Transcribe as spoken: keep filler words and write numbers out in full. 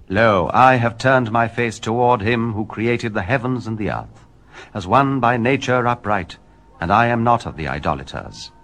Lo, I have turned my face toward him who created the heavens and the earth, as one by nature upright, and I am not of the idolaters.